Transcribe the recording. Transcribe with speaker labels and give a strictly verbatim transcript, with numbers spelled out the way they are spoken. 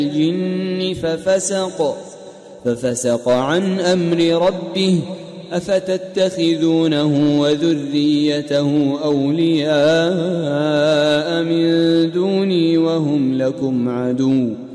Speaker 1: الجن ففسق ففسق عن أمر ربه أفتتخذونه وذريته أولياء من دوني وهم لكم عدو